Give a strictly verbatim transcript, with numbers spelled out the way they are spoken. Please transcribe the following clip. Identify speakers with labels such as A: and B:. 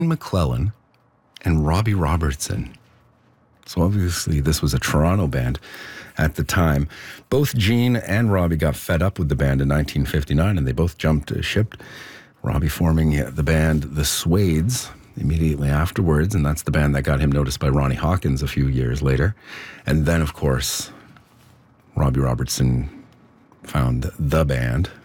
A: McClellan and Robbie Robertson. So obviously this was a Toronto band at the time. Both Gene and Robbie got fed up with the band in nineteen fifty-nine, and they both jumped ship. Robbie forming the band The Suedes immediately afterwards, and that's the band that got him noticed by Ronnie Hawkins a few years later. And then, of course, Robbie Robertson found the band